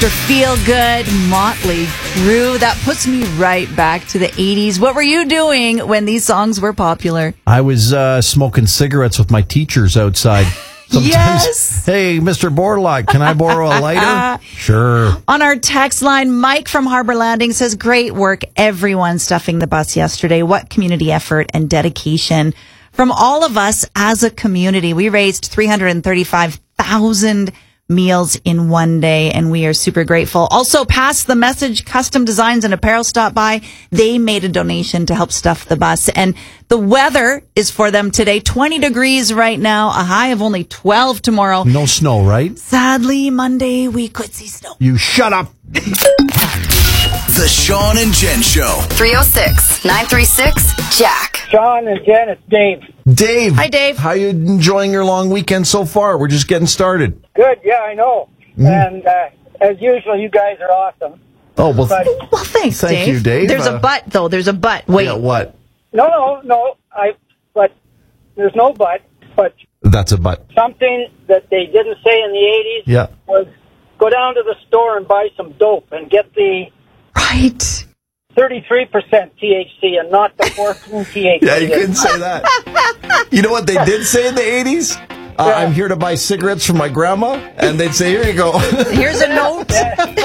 Feel Good, Motley Crue. That puts me right back to the 80s. What were you doing when these songs were popular? I was smoking cigarettes with my teachers outside. Sometimes, yes. Hey, Mr. Borlaug, can I borrow a lighter? Sure. On our text line, Mike from Harbor Landing says, great work, everyone stuffing the bus yesterday. What community effort and dedication from all of us as a community. We raised 335,000 meals in one day, and we are super grateful. Also, Pass the Message Custom Designs and Apparel stopped by. They made a donation to help stuff the bus, and the weather is for them today. 20 degrees right now, a high of only 12 tomorrow. No snow, right? Sadly, Monday we could see snow. You shut up. The Sean and Jen Show. 306-936-JACK. Sean and Jen, it's Dave. Dave. Hi, Dave. How you enjoying your long weekend so far? We're just getting started. Good, yeah, I know. And as usual, you guys are awesome. Oh, well, But Well, thanks, Thank Dave. you, Dave. There's a but, though. There's a but. Wait. yeah, what? no, but there's no but That's a but. something that they didn't say in the 80s Yeah. was go down to the store and buy some dope and get the Right. 33% THC and not the 14 THC. Yeah, you couldn't say that. You know what they did say in the 80s? I'm here to buy cigarettes from my grandma. And they'd say, here you go. Here's a note.